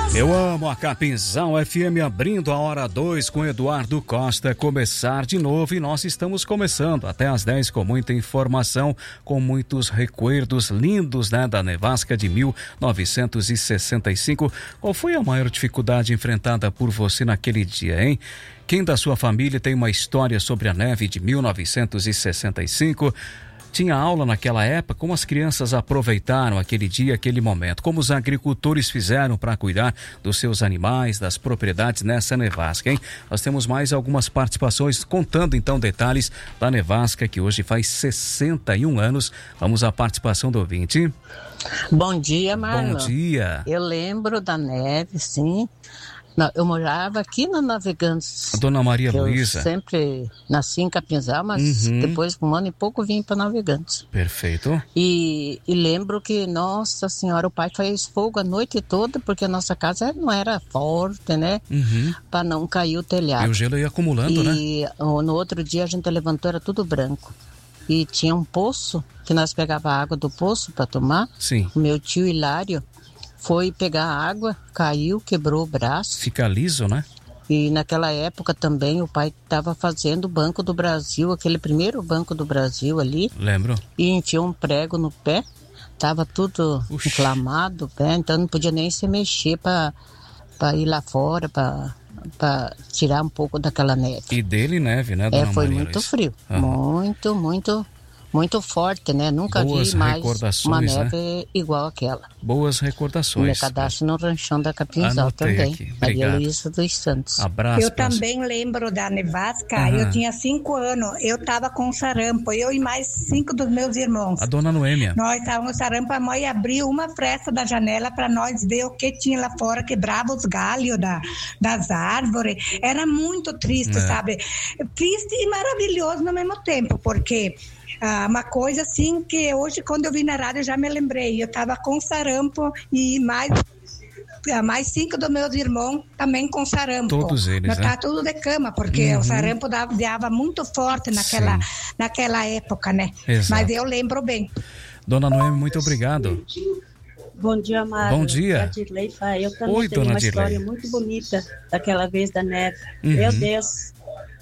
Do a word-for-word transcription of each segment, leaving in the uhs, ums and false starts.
Eu amo a Capinzal F M, abrindo a hora dois com Eduardo Costa. Começar de novo e nós estamos começando até às dez com muita informação, com muitos recuerdos lindos, né, da nevasca de mil novecentos e sessenta e cinco. Qual foi a maior dificuldade enfrentada por você naquele dia, hein? Quem da sua família tem uma história sobre a neve de mil novecentos e sessenta e cinco? Tinha aula naquela época? Como as crianças aproveitaram aquele dia, aquele momento? Como os agricultores fizeram para cuidar dos seus animais, das propriedades nessa nevasca, hein? Nós temos mais algumas participações contando então detalhes da nevasca que hoje faz sessenta e um anos. Vamos à participação do ouvinte. Bom dia, Marlon. Bom dia. Eu lembro da neve, sim. Eu morava aqui na Navegantes. A dona Maria Luísa. Eu sempre nasci em Capinzal, mas uhum. depois, um ano e pouco, vim para Navegantes. Perfeito. E, e lembro que, nossa senhora, o pai fez fogo a noite toda, porque a nossa casa não era forte, né? Uhum. Para não cair o telhado. E o gelo ia acumulando, e, né? E no outro dia a gente levantou, era tudo branco. E tinha um poço, que nós pegava a água do poço para tomar. Sim. O meu tio Hilário foi pegar água, caiu, quebrou o braço. Fica liso, né? E naquela época também o pai estava fazendo o Banco do Brasil, aquele primeiro Banco do Brasil ali. Lembro. E enfiou um prego no pé, estava tudo Uxi. inflamado o pé, então não podia nem se mexer para ir lá fora, para para tirar um pouco daquela neve. E dele neve, né, dona É, foi Maria muito Luísa? frio, uhum. muito, muito... Muito forte, né? Nunca Boas vi mais uma neve, né? igual aquela. Boas recordações. Meu cadastro né? no Ranchão da Capinzal Anotei também. Aqui. Maria Luísa dos Santos. Abraço. Eu também lembro da nevasca. Uhum. Eu tinha cinco anos. Eu estava com sarampo. Eu e mais cinco dos meus irmãos. A dona Noêmia. Nós estávamos com sarampo. A mãe abriu uma fresta da janela para nós ver o que tinha lá fora. Quebrava os galhos da, das árvores. Era muito triste, é. sabe? Triste e maravilhoso no mesmo tempo, porque... Ah, uma coisa assim que hoje, quando eu vi na rádio, eu já me lembrei. Eu estava com sarampo e mais, mais cinco dos meus irmãos também com sarampo. Todos eles, Nós né? Tá tudo de cama, porque uhum. o sarampo dava, dava muito forte naquela, naquela época, né? Exato. Mas eu lembro bem. Dona Noemi, muito obrigado. Bom dia, Mário. Bom dia. Dirley, eu também Oi, tenho dona uma Dirley. história muito bonita daquela vez da neve. Uhum. Meu Deus.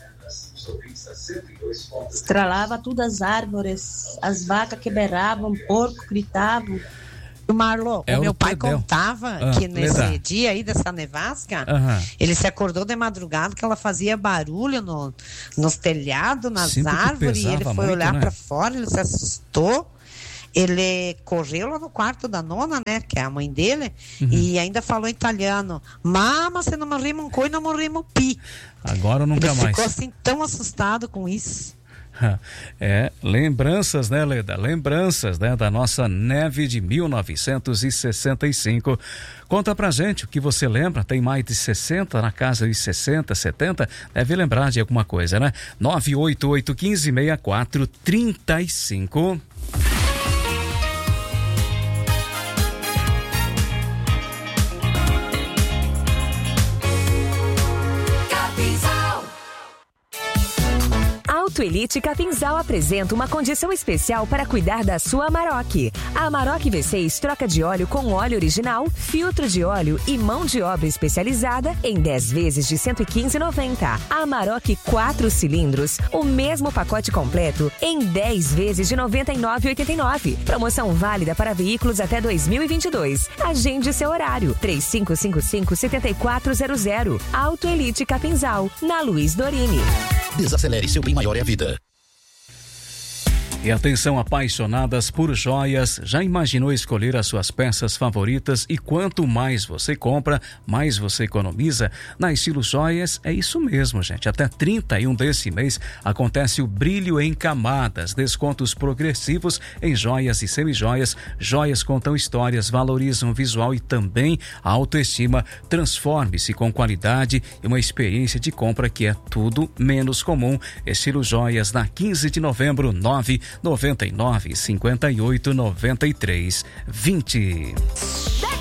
Estralava tudo as árvores, as vacas quebravam, porco gritavam. O Marlon, é o meu o pai Tedel. contava ah, que nesse Leda. dia aí dessa nevasca, uhum. ele se acordou de madrugada que ela fazia barulho no, nos telhados, nas Sinto árvores, e ele foi muito, olhar né? para fora, ele se assustou. Ele correu lá no quarto da nona, né, que é a mãe dele, uhum. e ainda falou em italiano: Mama, se não morrimo coi, não morrimo pi. Agora nunca ele mais. Ficou assim tão assustado com isso. É, lembranças, né, Leda? Lembranças, né, da nossa neve de mil novecentos e sessenta e cinco. Conta pra gente o que você lembra. Tem mais de sessenta, na casa de sessenta, setenta. Deve lembrar de alguma coisa, né? nove oito oito, um cinco, seis quatro, três cinco. Autoelite Capinzal apresenta uma condição especial para cuidar da sua Amarok. A Amarok V seis troca de óleo com óleo original, filtro de óleo e mão de obra especializada em dez vezes de cento e quinze reais e noventa centavos. A Amarok quatro cilindros, o mesmo pacote completo em dez vezes de noventa e nove reais e oitenta e nove centavos. Promoção válida para veículos até dois mil e vinte e dois. Agende seu horário. três cinco cinco cinco, sete quatro zero zero. Autoelite Capinzal, na Luiz Dorini. Desacelere, seu bem maior é a vida. E atenção, apaixonadas por joias, já imaginou escolher as suas peças favoritas e quanto mais você compra, mais você economiza? Na Estilo Joias é isso mesmo, gente. Até trinta e um desse mês acontece o Brilho em Camadas, descontos progressivos em joias e semijoias. Joias contam histórias, valorizam o visual e também a autoestima. Transforme-se com qualidade e uma experiência de compra que é tudo menos comum. Estilo Joias, na quinze de novembro, nove noventa e nove, cinquenta e oito, noventa e três, vinte.